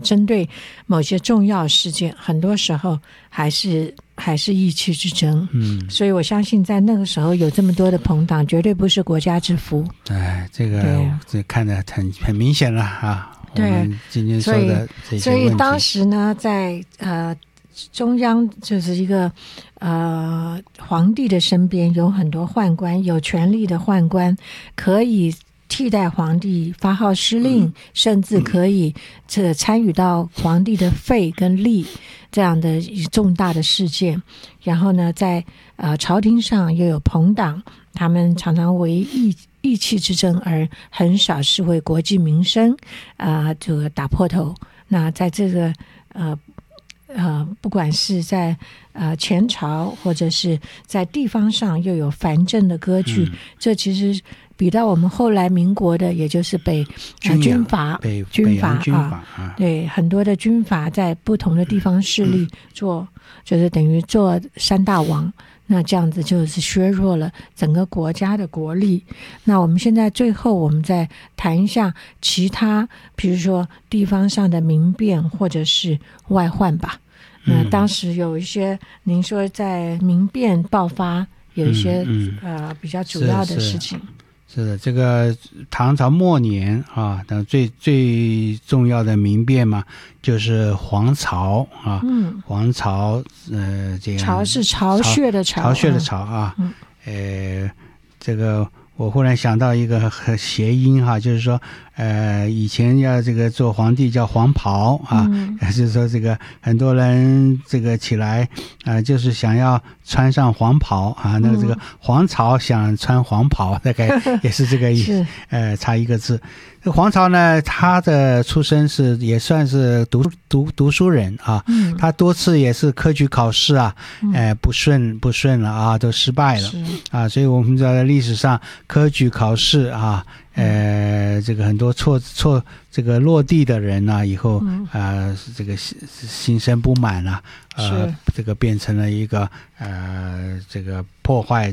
针对某些重要事件，很多时候还是意气之争。所以我相信在那个时候有这么多的朋党，绝对不是国家之福。 这看得很明显了啊。 对， 我们今天说的这些问题， 所以当时呢，在中央就是一个皇帝的身边有很多宦官，有权力的宦官可以替代皇帝发号施令，甚至可以参与到皇帝的费跟利这样的重大的事件。然后呢，在朝廷上又有朋党，他们常常为意气之争，而很少是为国计民生这个打破头。那在这个不管是在前朝或者是在地方上，又有藩镇的割据，这其实比到我们后来民国的，也就是军阀对，很多的军阀在不同的地方势力就是等于做三大王。那这样子就是削弱了整个国家的国力。那我们现在最后我们再谈一下其他，比如说地方上的民变或者是外患吧。那当时有一些，您说在民变爆发有一些比较主要的事情。 是的，这个唐朝末年啊，最重要的民变嘛，就是黄巢啊。黄巢这样， 巢是巢穴的巢， 巢穴的巢啊。这个我忽然想到一个谐音哈，就是说以前要这个做皇帝叫黄袍啊，就是说这个很多人这个起来就是想要穿上黄袍啊，那个这个黄巢想穿黄袍，大概也是这个意思。差一个字。这黄巢呢，他的出身也算是读书人啊。他多次也是科举考试啊，不顺了啊，都失败了啊。所以我们在历史上科举考试啊，这个很多这个落地的人呢，以后这个心生不满了，这个变成了一个这个破坏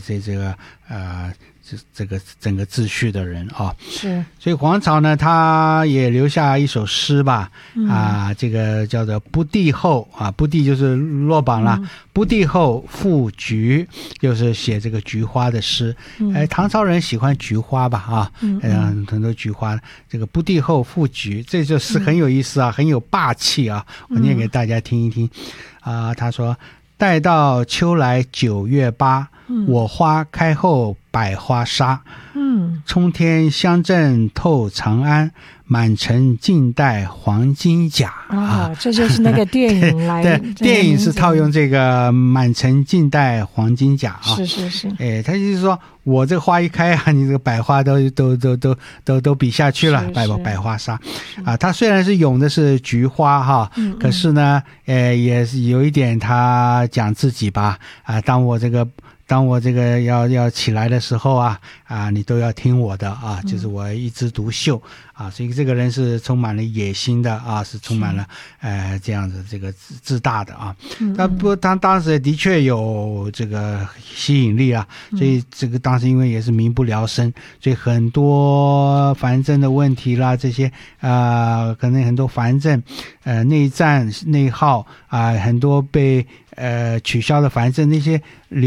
这个整个秩序的人啊。所以黄巢呢，他也留下一首诗吧，这个叫做不第后啊，不第就是落榜了，不第后赋菊，就是写这个菊花的诗。唐朝人喜欢菊花吧啊，很多菊花，这个不第后赋菊，这就是很有意思啊，很有霸气啊。我念给大家听一听啊。他说：待到秋来9月8，我花开后百花杀。冲天香阵透长安，满城尽带黄金甲这就是那个电影来对，电影是套用这个满城尽带黄金甲啊。 是他就是说我这个花一开啊，你这个百花都比下去了，百花杀啊。他虽然是咏的是菊花哈，可是呢也是有一点他讲自己吧啊，当我这个要起来的时候啊，你都要听我的啊，就是我一枝独秀啊。所以这个人是充满了野心的啊，是充满了这样子这个自大的啊。他当时的确有这个吸引力啊，所以这个当时因为也是民不聊生，所以很多藩镇的问题啦，这些可能很多藩镇内战内耗啊，很多被取消的藩镇，那些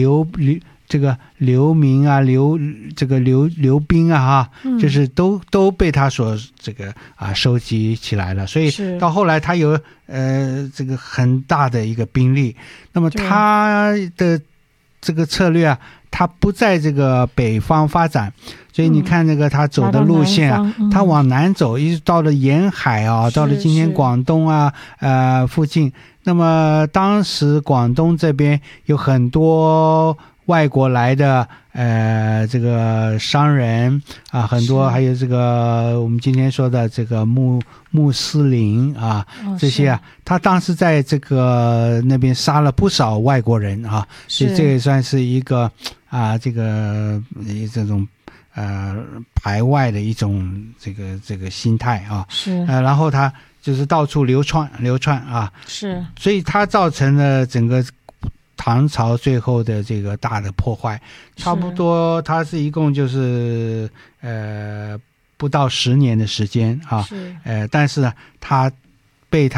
流民啊，流兵啊就是都被他所这个收集起来了。所以到后来他有这个很大的一个兵力。那么他的这个策略啊，他不在这个北方发展，所以你看那个他走的路线啊，他往南走，一直到了沿海啊，到了今天广东啊附近。那么当时广东这边有很多外国来的这个商人啊，很多还有这个我们今天说的这个穆斯林啊，这些啊，他当时在这个那边杀了不少外国人啊，所以这也算是一个这种排外的一种这个心态啊。然后他就是到处流窜啊，所以它造成了整个唐朝最后的这个大的破坏。差不多它是一共就是不到10年的时间啊，但是呢，它被